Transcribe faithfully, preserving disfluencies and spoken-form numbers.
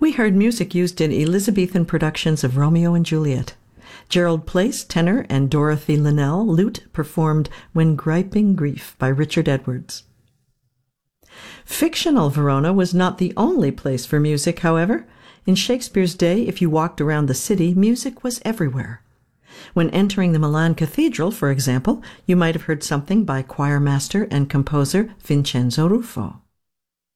We heard music used in Elizabethan productions of Romeo and Juliet. Gerald Place, tenor, and Dorothy Linnell, lute, performed When Griping Grief by Richard Edwards. Fictional Verona was not the only place for music, however. In Shakespeare's day, if you walked around the city, music was everywhere. When entering the Milan Cathedral, for example, you might have heard something by choir master and composer Vincenzo Ruffo.